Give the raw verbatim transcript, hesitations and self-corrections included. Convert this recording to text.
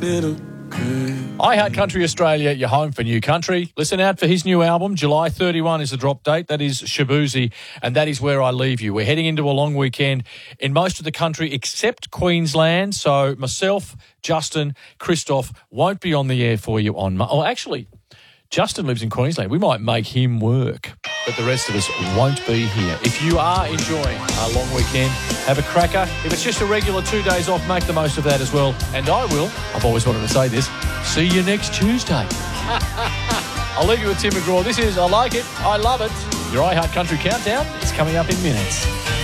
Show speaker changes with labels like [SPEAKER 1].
[SPEAKER 1] little girl.
[SPEAKER 2] I Heart Country Australia, your home for new country. Listen out for his new album. July thirty-first is the drop date. That is Shaboozey, and that is where I leave you. We're heading into a long weekend in most of the country except Queensland. So myself, Justin, Christoph won't be on the air for you on... Mo- oh, actually, Justin lives in Queensland. We might make him work, but the rest of us won't be here. If you are enjoying our long weekend, have a cracker. If it's just a regular two days off, make the most of that as well. And I will, I've always wanted to say this, see you next Tuesday. I'll leave you with Tim McGraw. This is I Like It, I Love It. Your I Heart Country Countdown is coming up in minutes.